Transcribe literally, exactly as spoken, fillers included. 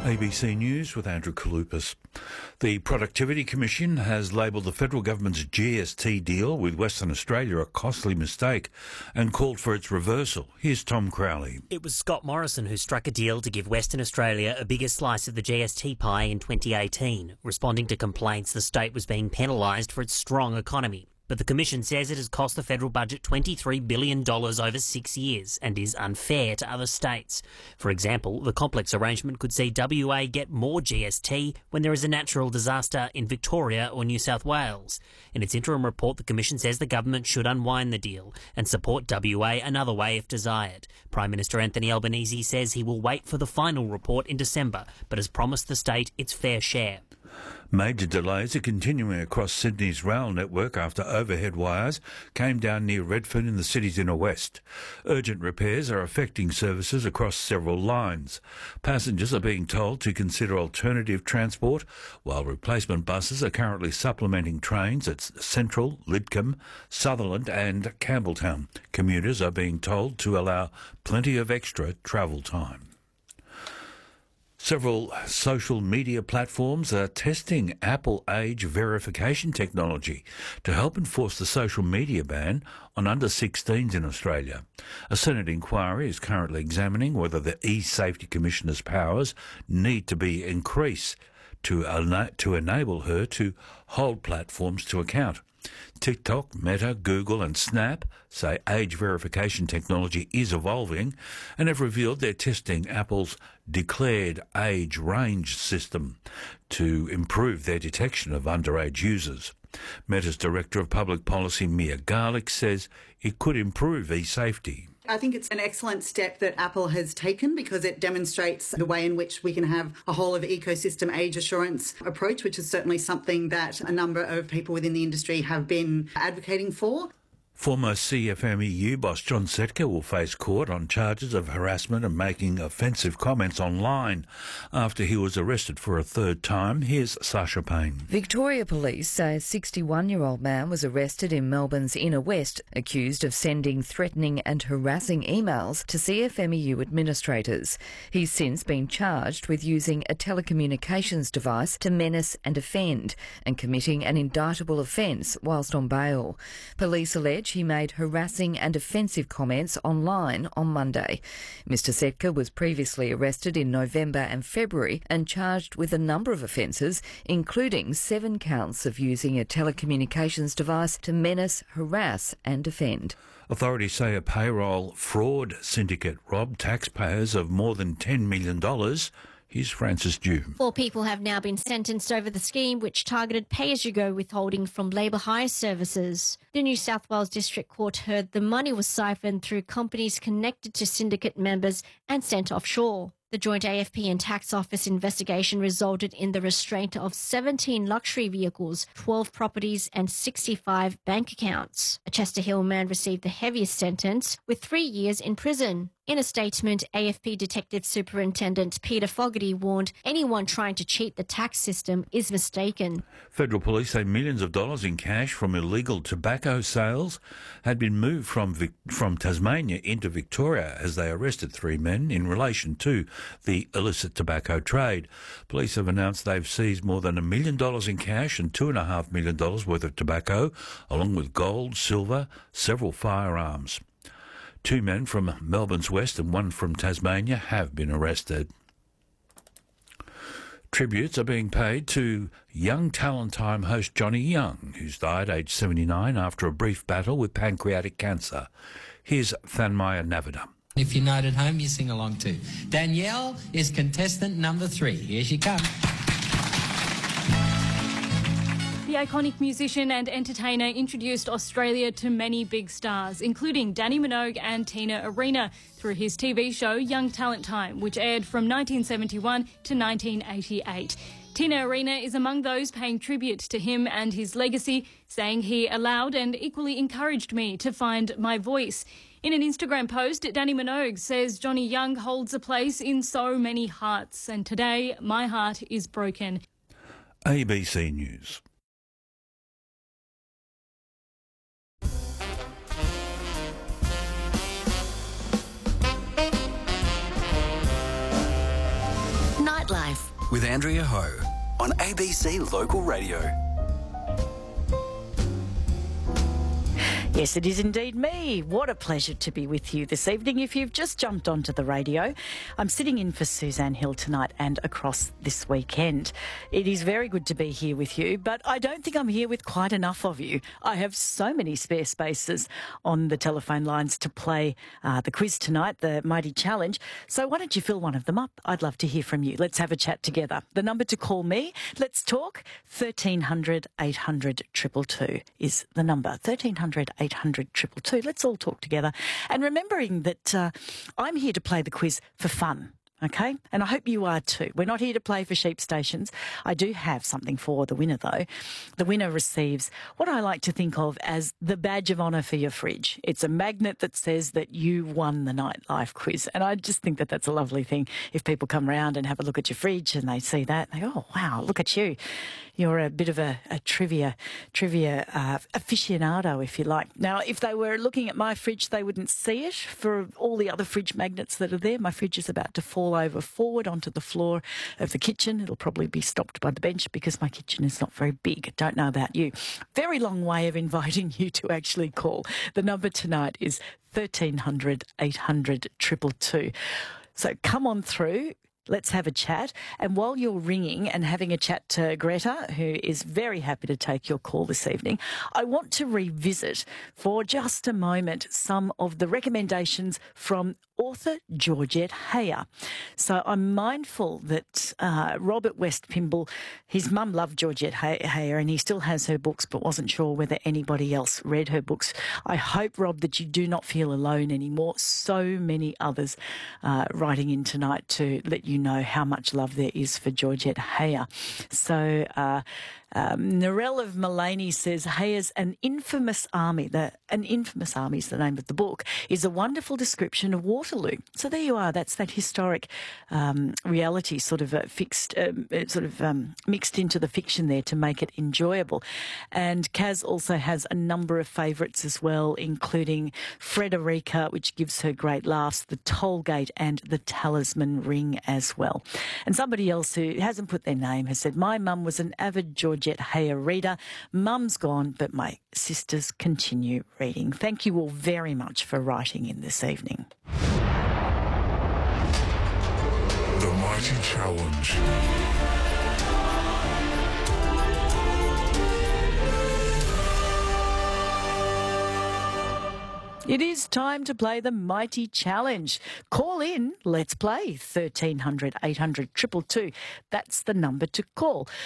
A B C News with Andrew Kalupas. The Productivity Commission has labelled the federal government's G S T deal with Western Australia a costly mistake and called for its reversal. Here's Tom Crowley. It was Scott Morrison who struck a deal to give Western Australia a bigger slice of the G S T pie in twenty eighteen, responding to complaints the state was being penalised for its strong economy. But the Commission says it has cost the federal budget twenty-three billion dollars over six years and is unfair to other states. For example, the complex arrangement could see W A get more G S T when there is a natural disaster in Victoria or New South Wales. In its interim report, the Commission says the government should unwind the deal and support W A another way if desired. Prime Minister Anthony Albanese says he will wait for the final report in December, but has promised the state its fair share. Major delays are continuing across Sydney's rail network after overhead wires came down near Redfern in the city's inner west. Urgent repairs are affecting services across several lines. Passengers are being told to consider alternative transport, while replacement buses are currently supplementing trains at Central, Lidcombe, Sutherland and Campbelltown. Commuters are being told to allow plenty of extra travel time. Several social media platforms are testing Apple age verification technology to help enforce the social media ban on under sixteens in Australia. A Senate inquiry is currently examining whether the e-Safety Commissioner's powers need to be increased to, ena- to enable her to hold platforms to account. TikTok, Meta, Google and Snap say age verification technology is evolving and have revealed they're testing Apple's declared age range system to improve their detection of underage users. Meta's Director of Public Policy, Mia Garlick, says it could improve e-safety. I think it's an excellent step that Apple has taken because it demonstrates the way in which we can have a whole of ecosystem age assurance approach, which is certainly something that a number of people within the industry have been advocating for. Former C F M E U boss John Setka will face court on charges of harassment and making offensive comments online after he was arrested for a third time. Here's Sasha Payne. Victoria Police say a sixty-one-year-old man was arrested in Melbourne's inner west, accused of sending threatening and harassing emails to C F M E U administrators. He's since been charged with using a telecommunications device to menace and offend and committing an indictable offence whilst on bail. Police allege he made harassing and offensive comments online on Monday. Mister Setka was previously arrested in November and February and charged with a number of offences, including seven counts of using a telecommunications device to menace, harass and offend. Authorities say a payroll fraud syndicate robbed taxpayers of more than ten million dollars. Here's Francis Dew. Four people have now been sentenced over the scheme, which targeted pay-as-you-go withholding from labour hire services. The New South Wales District Court heard the money was siphoned through companies connected to syndicate members and sent offshore. The Joint A F P and Tax Office investigation resulted in the restraint of seventeen luxury vehicles, twelve properties and sixty-five bank accounts. A Chester Hill man received the heaviest sentence, with three years in prison. In a statement, A F P Detective Superintendent Peter Fogarty warned anyone trying to cheat the tax system is mistaken. Federal police say millions of dollars in cash from illegal tobacco sales had been moved from Vic- from Tasmania into Victoria as they arrested three men in relation to the illicit tobacco trade. Police have announced they've seized more than a million dollars in cash and two and a half million dollars worth of tobacco, along with gold, silver, several firearms. Two men from Melbourne's west and one from Tasmania have been arrested. Tributes are being paid to Young Talent Time host Johnny Young, who's died aged seventy-nine after a brief battle with pancreatic cancer. Here's Thanmaya Navida. If you're not at home, you sing along too. Danielle is contestant number three. Here she comes. The iconic musician and entertainer introduced Australia to many big stars, including Danny Minogue and Tina Arena, through his T V show Young Talent Time, which aired from nineteen seventy-one to nineteen eighty-eight. Tina Arena is among those paying tribute to him and his legacy, saying he allowed and equally encouraged me to find my voice. In an Instagram post, Danny Minogue says Johnny Young holds a place in so many hearts, and today my heart is broken. A B C News. Nightlife with Andrea Ho on A B C Local Radio. Yes, it is indeed me. What a pleasure to be with you this evening. If you've just jumped onto the radio, I'm sitting in for Suzanne Hill tonight and across this weekend. It is very good to be here with you, but I don't think I'm here with quite enough of you. I have so many spare spaces on the telephone lines to play uh, the quiz tonight, the Mighty Challenge. So why don't you fill one of them up? I'd love to hear from you. Let's have a chat together. The number to call me, let's talk, thirteen hundred eight hundred two two two is the number. thirteen hundred eight hundred two two two. Let's all talk together. And remembering that uh, I'm here to play the quiz for fun. Okay, and I hope you are too. We're not here to play for sheep stations. I do have something for the winner though. The winner receives what I like to think of as the badge of honour for your fridge. It's a magnet that says that you won the Nightlife quiz. And I just think that that's a lovely thing. If people come round and have a look at your fridge and they see that, they go, oh, wow, look at you. You're a bit of a, a trivia trivia uh, aficionado, if you like. Now, if they were looking at my fridge, they wouldn't see it. For all the other fridge magnets that are there, my fridge is about to fall over forward onto the floor of the kitchen. It'll probably be stopped by the bench because my kitchen is not very big. Don't know about you. Very long way of inviting you to actually call. The number tonight is thirteen hundred eight hundred two two two. So come on through. Let's have a chat. And while you're ringing and having a chat to Greta, who is very happy to take your call this evening, I want to revisit for just a moment some of the recommendations from author Georgette Heyer. So I'm mindful that uh, Robert West Pymble, his mum loved Georgette Heyer and he still has her books but wasn't sure whether anybody else read her books. I hope, Rob, that you do not feel alone anymore. So many others uh, writing in tonight to let you know how much love there is for Georgette Heyer. So uh, um, Narelle of Mullaney says Heyer's An Infamous Army, the An Infamous Army is the name of the book, is a wonderful description of Waterloo. So there you are. That's that historic um, reality sort of uh, fixed, um, sort of um, mixed into the fiction there to make it enjoyable. And Kaz also has a number of favourites as well, including Frederica, which gives her great laughs, The Tollgate and The Talisman Ring as well. And somebody else who hasn't put their name has said, my mum was an avid Georgette Heyer reader. Mum's gone, but my sisters continue reading. Thank you all very much for writing in this evening. The Mighty Challenge. It is time to play the Mighty Challenge. Call in, let's play, thirteen hundred eight hundred two two two. That's the number to call.